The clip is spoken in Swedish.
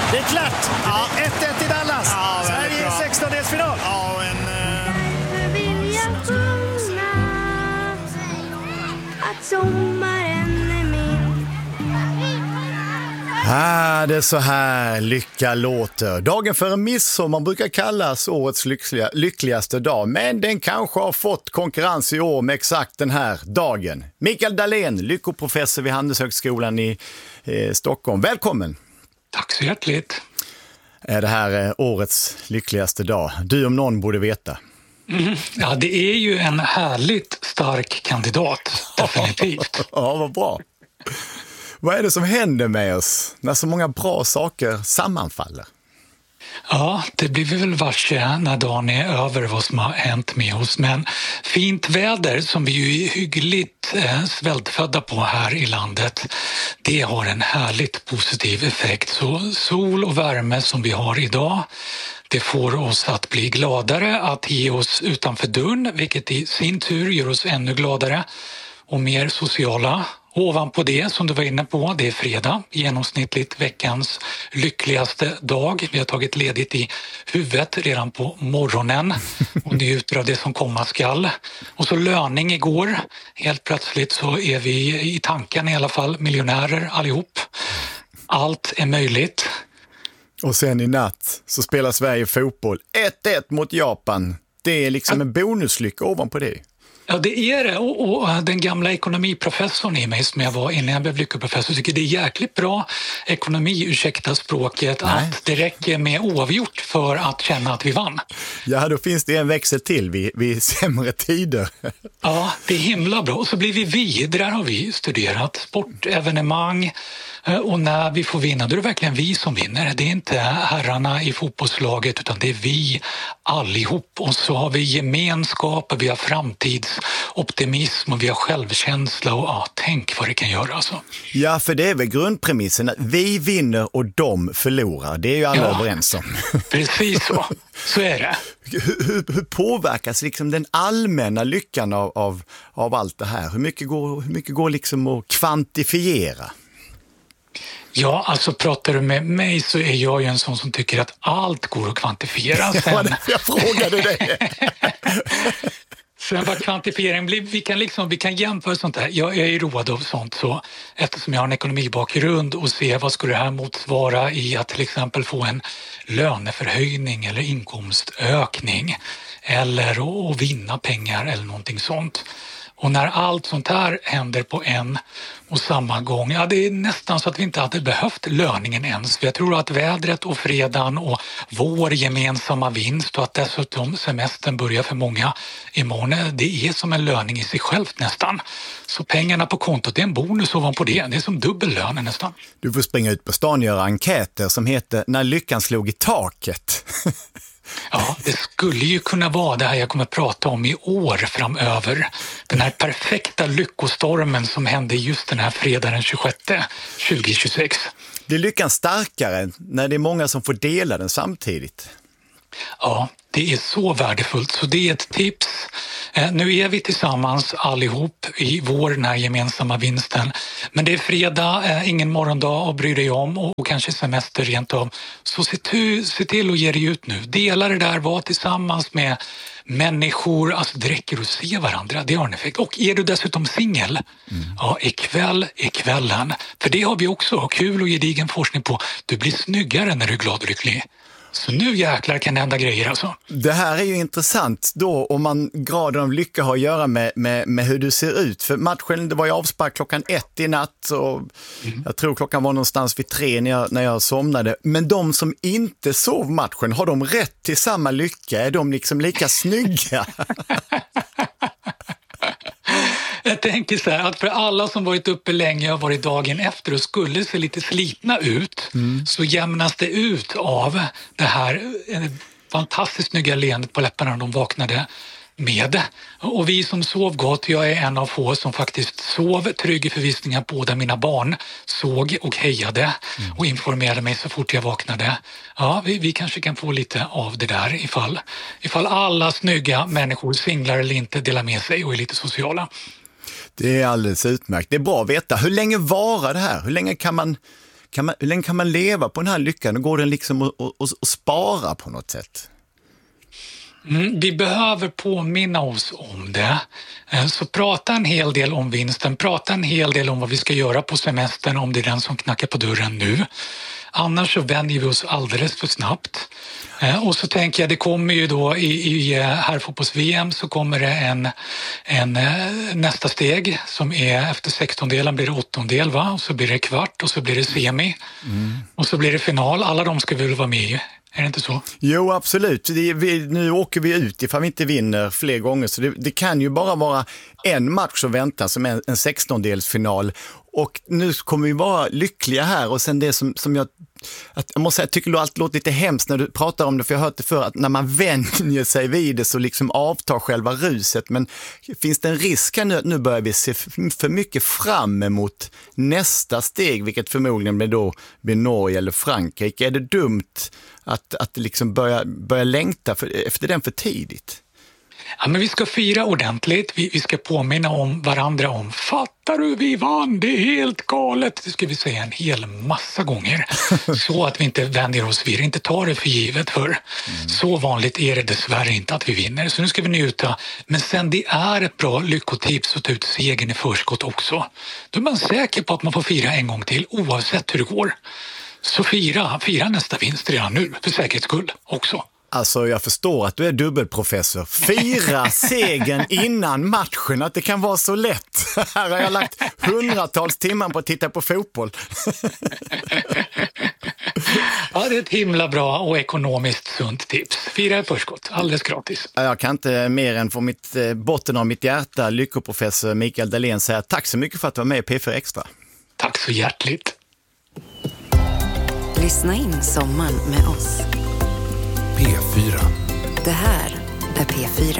Det är klart. Ja. 1-1 i Dallas. Ja, Sverige i 16-delsfinal. Ja, Vill jag sjunga att sommaren är min. Det är så här lycka låter. Dagen före midsommar brukar kallas årets lyckligaste dag, men den kanske har fått konkurrens i år med exakt den här dagen. Mikael Dahlén, lyckoprofessor vid Handelshögskolan i Stockholm. Välkommen! Tack så hjärtligt. Är det här årets lyckligaste dag? Du om någon borde veta. Ja, det är ju en härligt stark kandidat, definitivt. Ja, vad bra. Vad är det som händer med oss när så många bra saker sammanfaller? Ja, det blir vi väl varse när dagen är över vad som har hänt med oss. Men fint väder som vi ju är hyggligt svältfödda på här i landet, det har en härligt positiv effekt. Så sol och värme som vi har idag, det får oss att bli gladare, att ge oss utanför dörren, vilket i sin tur gör oss ännu gladare och mer sociala. Ovanpå det, som du var inne på, det är fredag, genomsnittligt veckans lyckligaste dag. Vi har tagit ledigt i huvudet redan på morgonen och njuter av det som komma skall. Och så löning igår. Helt plötsligt så är vi i tanken i alla fall miljonärer allihop. Allt är möjligt. Och sen i natt så spelar Sverige fotboll 1-1 mot Japan. Det är liksom en bonuslycka ovanpå det. Ja, det är det. Och den gamla ekonomiprofessorn i mig som jag var innan jag blev lyckoprofessor tycker det är jäkligt bra ekonomi, ursäkta språket, att det räcker med oavgjort för att känna att vi vann. Ja, då finns det en växel till vid sämre tider. Ja, det är himla bra. Och så blir vi, där har vi studerat, sportevenemang. Och när vi får vinna, då är det verkligen vi som vinner. Det är inte herrarna i fotbollslaget utan det är vi allihop. Och så har vi gemenskap, vi har framtidsoptimism och vi har självkänsla och tänk vad det kan göra alltså. Ja, för det är väl grundpremissen att vi vinner och de förlorar. Det är ju alla överens om. Precis så är det. Hur påverkas liksom den allmänna lyckan av allt det här? Hur mycket går liksom att kvantifiera? Ja, alltså pratar du med mig så är jag ju en sån som tycker att allt går att kvantifiera. Jag frågade dig. Sen vad kvantifiering blir, vi kan jämföra sånt här. Jag är road av sånt så eftersom jag har en ekonomibakgrund och se vad skulle det här motsvara i att till exempel få en löneförhöjning eller inkomstökning eller att vinna pengar eller någonting sånt. Och när allt sånt här händer på en och samma gång, ja det är nästan så att vi inte hade behövt löningen ens. För jag tror att vädret och fredagen och vår gemensamma vinst och att dessutom semestern börjar för många imorgon, det är som en löning i sig självt nästan. Så pengarna på kontot, det är en bonus ovanpå det. Det är som dubbellönen nästan. Du får springa ut på stan och göra enkäter som heter När lyckan slog i taket. Ja, det skulle ju kunna vara det här jag kommer att prata om i år framöver. Den här perfekta lyckostormen som hände just den här fredagen den 26, 2026. Blir lyckan starkare när det är många som får dela den samtidigt? Ja, det är så värdefullt. Så det är ett tips. Nu är vi tillsammans allihop i den här gemensamma vinsten. Men det är fredag, ingen morgondag att bry dig om och kanske semester rent av. Så se till att ge dig ut nu. Dela det där, var tillsammans med människor. Alltså det räcker att se varandra, det har en effekt. Och är du dessutom singel, ja ikväll är kvällen. För det har vi också kul och gedigen forskning på. Du blir snyggare när du är glad och lycklig. Så nu jäklar kan det hända grejer alltså. Det här är ju intressant då om man graden av lycka har att göra med hur du ser ut. För matchen, det var ju avspark klockan 1 i natt och jag tror klockan var någonstans vid 3 när jag somnade. Men de som inte sov matchen, har de rätt till samma lycka? Är de liksom lika snygga? Jag tänker så här att för alla som varit uppe länge och varit dagen efter och skulle se lite slitna ut så jämnas det ut av det här fantastiskt snygga leendet på läpparna när de vaknade med. Och vi som sov gott, jag är en av få som faktiskt sov trygg i förvissningar på där mina barn såg och hejade och informerade mig så fort jag vaknade. Ja, vi kanske kan få lite av det där ifall alla snygga människor, singlar eller inte, delar med sig och är lite sociala. Det är alldeles utmärkt. Det är bra att veta. Hur länge varar det här? Hur länge kan hur länge kan man leva på den här lyckan? Går den liksom att spara på något sätt? Vi behöver påminna oss om det. Så prata en hel del om vinsten, prata en hel del om vad vi ska göra på semestern om det är den som knackar på dörren nu. Annars så vänjer vi oss alldeles för snabbt. Och så tänker jag, det kommer ju då i herrfotbolls-VM så kommer det en nästa steg som är efter 16-delen blir det 8-del, va? Och så blir det kvart och så blir det semi och så blir det final. Alla de ska väl vara med i. Är det inte så? Jo, absolut. Nu åker vi ut ifall vi inte vinner fler gånger. Så det kan ju bara vara en match att vänta som är en 16-delsfinal. Och nu kommer vi vara lyckliga här. Och sen det som jag måste säga, jag tycker det alltid låter lite hemskt när du pratar om det, för jag har hört det för att när man vänjer sig vid det så liksom avtar själva ruset. Men finns det en risk att nu börjar vi se för mycket fram emot nästa steg, vilket förmodligen blir Norge eller Frankrike? Är det dumt att liksom börja längta efter den för tidigt? Ja, men vi ska fira ordentligt. Vi ska påminna om varandra om, fattar du, vi vann, det är helt galet. Det ska vi säga en hel massa gånger. Så att vi inte vänjer oss vid det, inte tar det för givet för. Så vanligt är det dessvärre inte att vi vinner. Så nu ska vi njuta. Men sen det är ett bra lyckotips att ta ut segern i förskott också. Då är man säker på att man får fira en gång till oavsett hur det går. Så fira nästa vinst redan nu, för säkerhets skull också. Alltså jag förstår att du är dubbelprofessor. Fira segern innan matchen, att det kan vara så lätt. Här har jag lagt hundratals timmar på att titta på fotboll. Ja, det är ett himla bra och ekonomiskt sunt tips. Fira i förskott, alldeles gratis. Jag kan inte mer än från botten av mitt hjärta, lyckoprofessor Mikael Dahlén, säga tack så mycket för att du var med i P4 Extra. Tack så hjärtligt. Lyssna in sommaren med oss. P4. Det här är P4.